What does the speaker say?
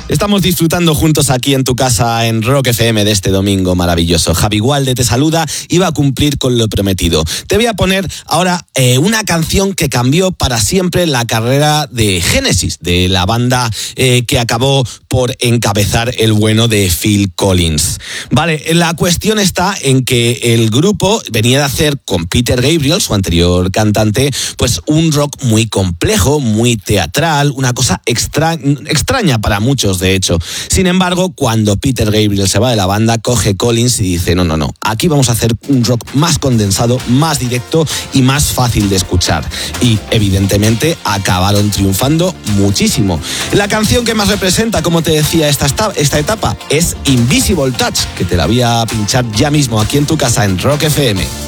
Estamos disfrutando juntos aquí en tu casa en Rock FM de este domingo maravilloso. Javi Gualde te saluda y va a cumplir con lo prometido. Te voy a poner ahora una canción que cambió para siempre la carrera de Genesis, de la banda que acabó por encabezar el bueno de Phil Collins. Vale, la cuestión está en que el grupo venía de hacer con Peter Gabriel, su anterior cantante, pues un rock muy complejo, muy teatral, una cosa extraña para muchos, de hecho. Sin embargo, cuando Peter Gabriel se va de la banda, coge Collins y dice, no, aquí vamos a hacer un rock más condensado, más directo y más fácil de escuchar. Y evidentemente acabaron triunfando muchísimo. La canción que más representa, como te decía, esta etapa es Invisible Touch, que te la voy a pinchar ya mismo aquí en tu casa en Rock FM.